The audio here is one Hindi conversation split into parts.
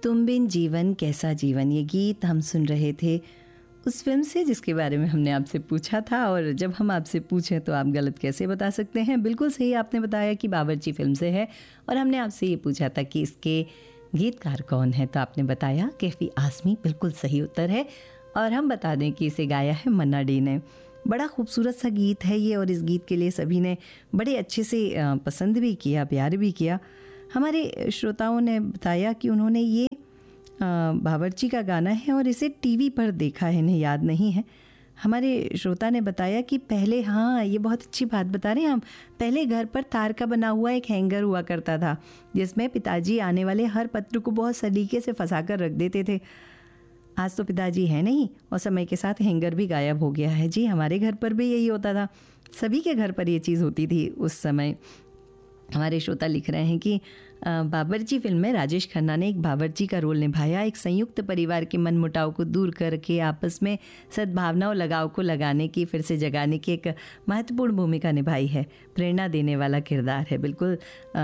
तुम बिन जीवन कैसा जीवन, ये गीत हम सुन रहे थे उस फिल्म से जिसके बारे में हमने आपसे पूछा था। और जब हम आपसे पूछें तो आप गलत कैसे बता सकते हैं। बिल्कुल सही आपने बताया कि बावर्ची फिल्म से है। और हमने आपसे ये पूछा था कि इसके गीतकार कौन है, तो आपने बताया कैफी आज़मी, बिल्कुल सही उत्तर है। और हम बता दें कि इसे गाया है मन्ना डे ने। बड़ा खूबसूरत सा गीत है ये, और इस गीत के लिए सभी ने बड़े अच्छे से पसंद भी किया, प्यार भी किया। हमारे श्रोताओं ने बताया कि उन्होंने ये बावर्ची का गाना है और इसे टीवी पर देखा है, इन्हें याद नहीं है। हमारे श्रोता ने बताया कि पहले, हाँ ये बहुत अच्छी बात बता रहे हैं हम, पहले घर पर तार का बना हुआ एक हैंगर हुआ करता था जिसमें पिताजी आने वाले हर पत्र को बहुत सलीके से फंसा कर रख देते थे। आज तो पिताजी है नहीं और समय के साथ हैंगर भी गायब हो गया है। जी हमारे घर पर भी यही होता था, सभी के घर पर ये चीज़ होती थी उस समय। हमारे श्रोता लिख रहे हैं कि बावर्ची फिल्म में राजेश खन्ना ने एक बावर्ची का रोल निभाया। एक संयुक्त परिवार के मनमुटाव को दूर करके आपस में सद्भावना और लगाव को लगाने की, फिर से जगाने की एक महत्वपूर्ण भूमिका निभाई है। प्रेरणा देने वाला किरदार है। बिल्कुल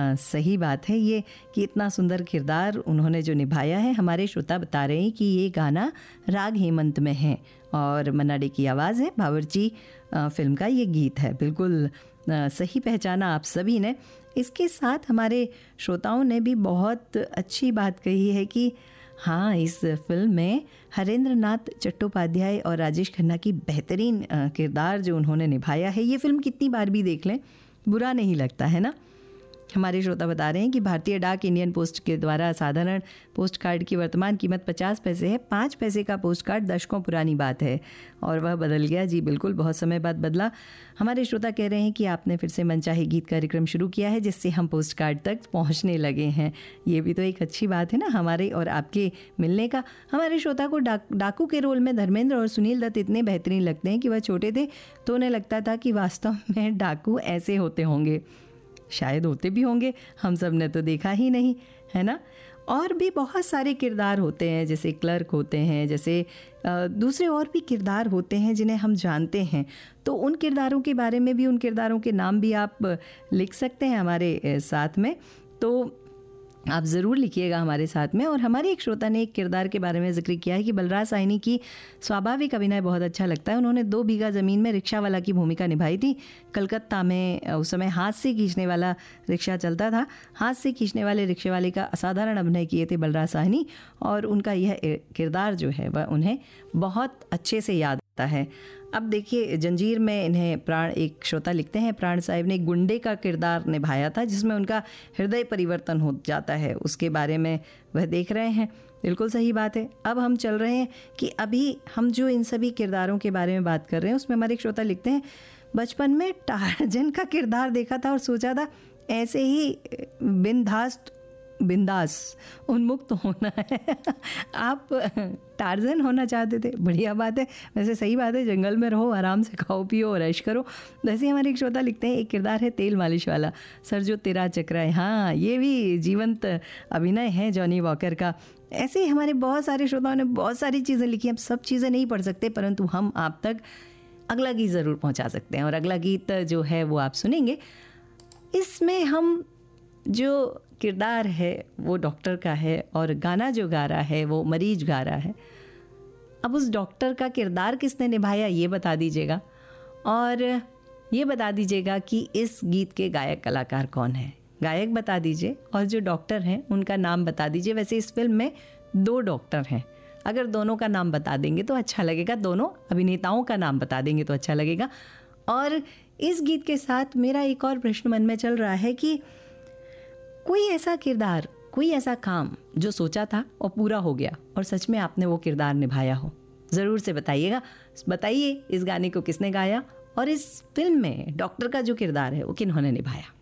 सही बात है ये कि इतना सुंदर किरदार उन्होंने जो निभाया है। हमारे श्रोता बता रहे हैं कि ये गाना राग हेमंत में है और मन्ना डे की आवाज़ है। बावर्ची फिल्म का ये गीत है। बिल्कुल सही पहचाना आप सभी ने। इसके साथ हमारे श्रोताओं ने भी बहुत अच्छी बात कही है कि हाँ, इस फिल्म में हरेंद्र नाथ चट्टोपाध्याय और राजेश खन्ना की बेहतरीन किरदार जो उन्होंने निभाया है, ये फिल्म कितनी बार भी देख लें बुरा नहीं लगता है ना। हमारे श्रोता बता रहे हैं कि भारतीय डाक इंडियन पोस्ट के द्वारा साधारण पोस्ट कार्ड की वर्तमान कीमत 50 पैसे है। 5 पैसे का पोस्ट कार्ड दशकों पुरानी बात है और वह बदल गया। जी बिल्कुल, बहुत समय बाद बदला। हमारे श्रोता कह रहे हैं कि आपने फिर से मनचाहे गीत कार्यक्रम शुरू किया है जिससे हम पोस्ट कार्ड तक पहुंचने लगे हैं। ये भी तो एक अच्छी बात है ना, हमारे और आपके मिलने का। हमारे श्रोता को डाकू के रोल में धर्मेंद्र और सुनील दत्त इतने बेहतरीन लगते हैं कि वह छोटे थे तो उन्हें लगता था कि वास्तव में डाकू ऐसे होते होंगे। शायद होते भी होंगे, हम सब ने तो देखा ही नहीं, है ना। और भी बहुत सारे किरदार होते हैं, जैसे क्लर्क होते हैं, जैसे दूसरे और भी किरदार होते हैं जिन्हें हम जानते हैं। तो उन किरदारों के बारे में भी, उन किरदारों के नाम भी आप लिख सकते हैं हमारे साथ में। तो आप ज़रूर लिखिएगा हमारे साथ में। और हमारे एक श्रोता ने एक किरदार के बारे में जिक्र किया है कि बलराज साहनी की स्वाभाविक अभिनय बहुत अच्छा लगता है। उन्होंने 2 बीघा ज़मीन में रिक्शा वाला की भूमिका निभाई थी। कलकत्ता में उस समय हाथ से खींचने वाला रिक्शा चलता था। हाथ से खींचने वाले रिक्शे वाले का असाधारण अभिनय किए थे बलराज साहनी, और उनका यह किरदार जो है वह उन्हें बहुत अच्छे से याद आता है। अब देखिए, जंजीर में इन्हें प्राण, एक श्रोता लिखते हैं, प्राण साहिब ने गुंडे का किरदार निभाया था जिसमें उनका हृदय परिवर्तन हो जाता है, उसके बारे में वह देख रहे हैं। बिल्कुल सही बात है। अब हम चल रहे हैं कि अभी हम जो इन सभी किरदारों के बारे में बात कर रहे हैं उसमें हमारे एक श्रोता लिखते हैं, बचपन में टार्जन का किरदार देखा था और सोचा था ऐसे ही बिंदास उन्मुक्त होना है। आप टार्जन होना चाहते थे, बढ़िया बात है। वैसे सही बात है, जंगल में रहो, आराम से खाओ पियो और ऐश करो। वैसे हमारे एक श्रोता लिखते हैं, एक किरदार है तेल मालिश वाला, सर जो तेरा चकराए। हाँ, ये भी जीवंत अभिनय है जॉनी वॉकर का। ऐसे ही हमारे बहुत सारे श्रोताओं ने बहुत सारी चीज़ें लिखी। हम सब चीज़ें नहीं पढ़ सकते, परंतु हम आप तक अगला गीत ज़रूर पहुँचा सकते हैं। और अगला गीत जो है वो आप सुनेंगे। इसमें हम जो किरदार है वो डॉक्टर का है और गाना जो गा रहा है वो मरीज गा रहा है। अब उस डॉक्टर का किरदार किसने निभाया ये बता दीजिएगा, और ये बता दीजिएगा कि इस गीत के गायक कलाकार कौन है। गायक बता दीजिए और जो डॉक्टर हैं उनका नाम बता दीजिए। वैसे इस फिल्म में 2 डॉक्टर हैं, अगर दोनों का नाम बता देंगे तो अच्छा लगेगा, दोनों अभिनेताओं का नाम बता देंगे तो अच्छा लगेगा। और इस गीत के साथ मेरा एक और प्रश्न मन में चल रहा है कि कोई ऐसा किरदार, कोई ऐसा काम जो सोचा था और पूरा हो गया और सच में आपने वो किरदार निभाया हो, ज़रूर से बताइएगा। बताइए इस गाने को किसने गाया और इस फिल्म में डॉक्टर का जो किरदार है वो किन्होंने निभाया।